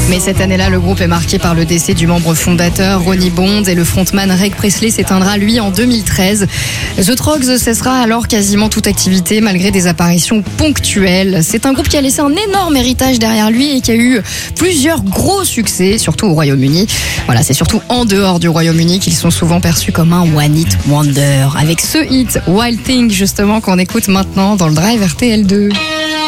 Mais cette année-là, le groupe est marqué par le décès du membre fondateur Ronnie Bond et le frontman Reg Presley s'éteindra lui en 2013. The Troggs cessera alors quasiment toute activité malgré des apparitions ponctuelles. C'est un groupe qui a laissé un énorme héritage derrière lui et qui a eu plusieurs gros succès, surtout au Royaume-Uni. Voilà, c'est surtout en dehors du Royaume-Uni qu'ils sont souvent perçus comme un one hit wonder. Avec ce hit Wild Thing justement qu'on écoute maintenant dans le Drive RTL2.